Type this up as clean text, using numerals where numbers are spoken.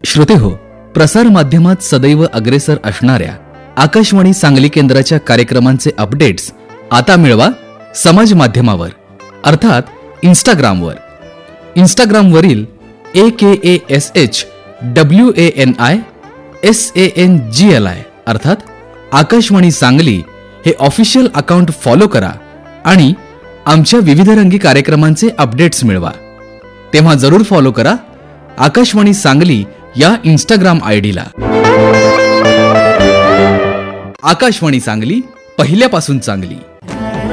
श्रोतेहो, प्रसार माध्यमात सदैव अग्रेसर असणाऱ्या आकाशवाणी सांगली केंद्राच्या कार्यक्रमांचे अपडेट्स आता मिळवा समाज माध्यमावर, अर्थात इंस्टाग्रामवर. इंस्टाग्रामवरील AKASHWANISANGLI अर्थात आकाशवाणी सांगली हे ऑफिशियल अकाउंट फॉलो करा आणि आमच्या विविधरंगी कार्यक्रमांचे अपडेट्स मिळवा. तेव्हा जरूर फॉलो करा आकाशवाणी सांगली या इंस्टाग्राम आयडीला. आकाशवाणी सांगली, पहिल्यापासून चांगली.